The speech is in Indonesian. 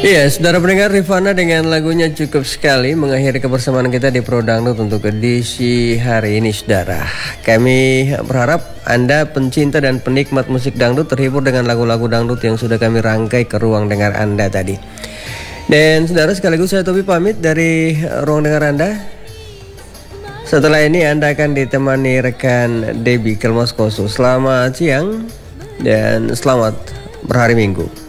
Iya, saudara pendengar, Rifana dengan lagunya cukup sekali mengakhiri kebersamaan kita di Pro Dangdut untuk edisi hari ini, saudara. Kami berharap Anda pencinta dan penikmat musik dangdut terhibur dengan lagu-lagu dangdut yang sudah kami rangkai ke ruang dengar Anda tadi. Dan saudara, sekaligus saya Tobi pamit dari ruang dengar Anda. Setelah ini Anda akan ditemani rekan Debbie Kelmoskoso. Selamat siang dan selamat berhari Minggu.